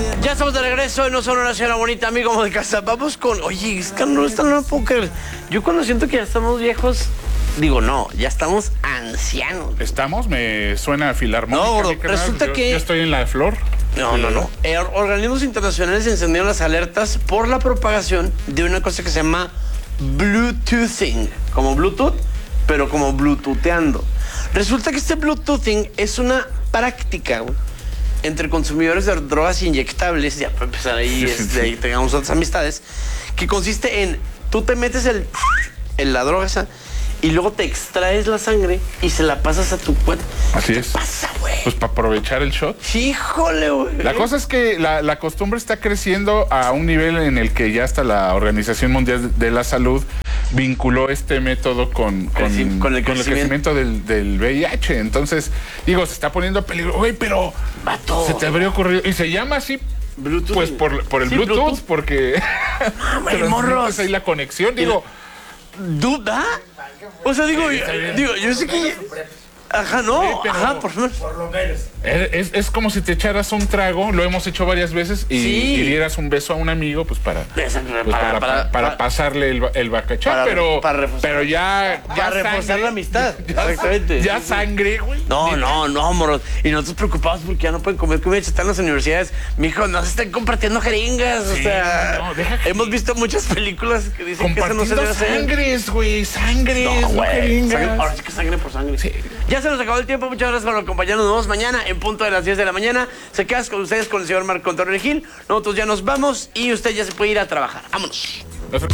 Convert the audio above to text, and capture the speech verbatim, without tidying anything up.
Ya estamos de regreso en No Son una Señora Bonita, amigo de casa. Vamos con... Oye, es que no está no puedo creer. Yo cuando siento que ya estamos viejos, digo, no, ya estamos ancianos. ¿Estamos? Me suena a filarmónica. No, gordo, carnal. resulta yo, que... Yo estoy en la flor. No, no, no. Eh, organismos internacionales encendieron las alertas por la propagación de una cosa que se llama Bluetoothing. Como Bluetooth, pero como Bluetootheando. Resulta que este Bluetoothing es una práctica, güey, entre consumidores de drogas inyectables, ya para empezar ahí, este, ahí tengamos otras amistades, que consiste en, tú te metes el, en la droga esa y luego te extraes la sangre y se la pasas a tu cuerpo. Así ¿Qué es. te pasa, güey? Pues para aprovechar el shot. Híjole, güey. La cosa es que la, la costumbre está creciendo a un nivel en el que ya hasta la Organización Mundial de la Salud vinculó este método con, con, Creci- con el con el crecimiento del, del V I H. Entonces, digo, se está poniendo a peligro. Güey, pero Vato. se te habría ocurrido. Y se llama así, Bluetooth. pues por, por el Sí, Bluetooth, Bluetooth. porque Mamá, morros. ahí la conexión. Digo, ¿Duda? O sea, digo, yo, digo, yo sé que... Ajá, no, Sí, pero- ajá, por favor. Por lo menos. es, es como si te echaras un trago, lo hemos hecho varias veces, y, Sí. y dieras un beso a un amigo, pues para, pues Para- para, para- para para- pasarle el, el bacachá, para- pero, para reforzar- pero ya, ya Para reforzar sangre, la amistad. Ya, Exactamente. ya Sí, sí. sangre, güey. No, ¿Neta? no, no, moros. Y nosotros preocupados porque ya no pueden comer comida. Están en las universidades. Mijo, no se estén compartiendo jeringas. Sí, o sea, no, deja que- hemos visto muchas películas que dicen que eso no se Compartiendo debe hacer. sangres, güey, sangres, No, no, güey. jeringas. Sangre- ahora sí que sangre por sangre. Sí. Ya se nos acabó el tiempo. Muchas gracias por acompañarnos. Nos vemos mañana en punto de las diez de la mañana. Se quedas con ustedes con el señor Marco Antonio Gil. Nosotros ya nos vamos y usted ya se puede ir a trabajar. Vámonos.